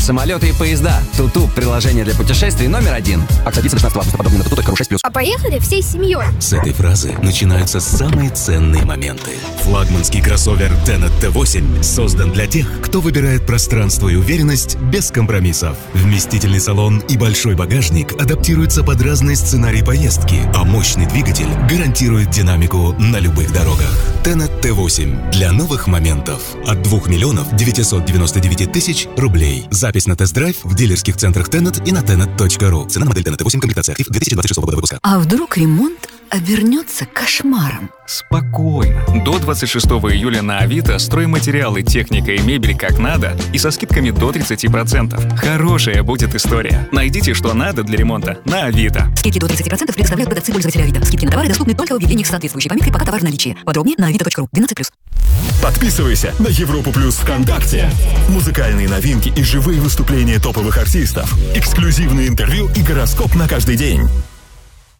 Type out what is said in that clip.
Самолеты и поезда. Туту – приложение для путешествий номер 1. Акция длится до 16 августа. Подробнее на tutu.ru 6+. А поехали всей семьей. С этой фразы начинаются самые ценные моменты. Флагманский кроссовер Tenet T8 создан для тех, кто выбирает пространство и уверенность без компромиссов. Вместительный салон и большой багажник адаптируются под разные сценарии поездки, а мощный двигатель гарантирует динамику на любых дорогах. Tenet T8 для новых моментов. От 2 999 000 рублей. Запись на тест-драйв в дилерских центрах Tenet и на tenet.ru. Цена на модель Tenet T8, комплектация актив 2026 года выпуска. А вдруг ремонт обернется кошмаром? Спокойно. До 26 июля на Авито стройматериалы, техника и мебель как надо и со скидками до 30%. Хорошая будет история. Найдите, что надо для ремонта на Авито. Скидки до 30% предоставляют продавцы пользователя Авито. Скидки на товары доступны только в объявлениях с соответствующей пометкой «Пока товар в наличии». Подробнее на avito.ru. 12+. Подписывайся на Европу Плюс ВКонтакте. Музыкальные новинки и живые выступления топовых артистов. Эксклюзивные интервью и гороскоп на каждый день.